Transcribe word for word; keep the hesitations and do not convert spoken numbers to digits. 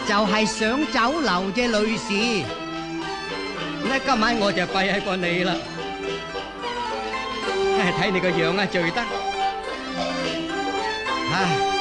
就係上酒樓啫，女士。呢今晚我就弊喺過你啦。睇你個樣啊，醉得。唉。